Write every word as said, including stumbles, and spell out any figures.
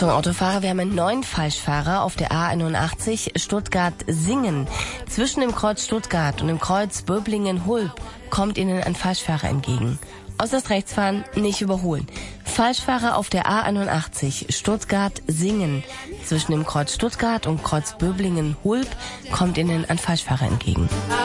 Achtung Autofahrer, wir haben einen neuen Falschfahrer auf der A einundachtzig Stuttgart-Singen. Zwischen dem Kreuz Stuttgart und dem Kreuz Böblingen-Hulb kommt Ihnen ein Falschfahrer entgegen. Äußerst rechts fahren, nicht überholen. Falschfahrer auf der A einundachtzig Stuttgart-Singen. Zwischen dem Kreuz Stuttgart und Kreuz Böblingen-Hulb kommt Ihnen ein Falschfahrer entgegen.